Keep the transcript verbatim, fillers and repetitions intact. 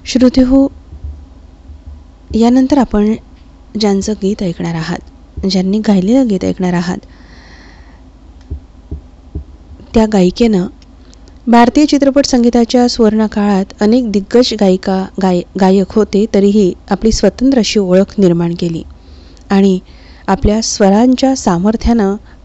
श्रोतेहो, यानंतर आपण ज्यांचं गीत ऐकणार आहात, ज्यांनी गायलेलं गीत ऐकणार आहात, त्या गायिकेनं भारतीय चित्रपट संगीताच्या सुवर्णकाळात अनेक दिग्गज गायिका गाय गायक होते तरीही आपली स्वतंत्र अशी ओळख निर्माण केली आणि आपल्या स्वरांच्या सामर्थ्यानं